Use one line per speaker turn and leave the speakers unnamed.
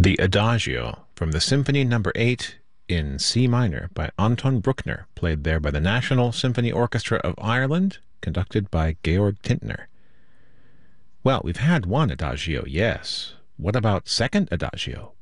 The Adagio from the Symphony No. 8 in C minor by Anton Bruckner, played there by the National Symphony Orchestra of Ireland, conducted by Georg Tintner. Well, we've had one Adagio, yes. What about second Adagio